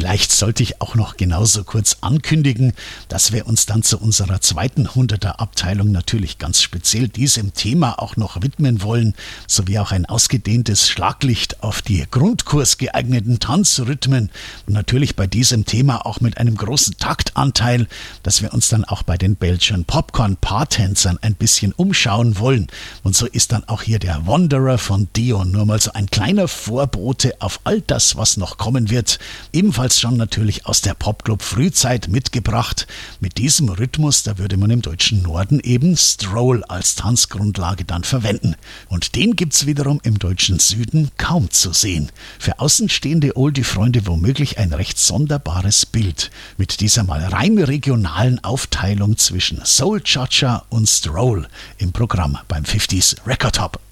Vielleicht sollte ich auch noch genauso kurz ankündigen, dass wir uns dann zu unserer zweiten 100er-Abteilung natürlich ganz speziell diesem Thema auch noch widmen wollen, sowie auch ein ausgedehntes Schlaglicht auf die grundkursgeeigneten Tanzrhythmen und natürlich bei diesem Thema auch mit einem großen Taktanteil, dass wir uns dann auch bei den Belgian Popcorn Paartänzern ein bisschen umschauen wollen. Und so ist dann auch hier der Wanderer von Dion nur mal so ein kleiner Vorbote auf all das, was noch kommen wird. Ebenfalls schon natürlich aus der Popclub Frühzeit mitgebracht. Mit diesem Rhythmus, da würde man im deutschen Norden eben Stroll als Tanzgrundlage dann verwenden. Und den gibt's wiederum im deutschen Süden kaum zu sehen. Für außenstehende Oldie-Freunde womöglich ein recht sonderbares Bild. Mit dieser mal rein regionalen Aufteilung zwischen Soul Cha-Cha und Stroll im Programm beim 50s Record Hop.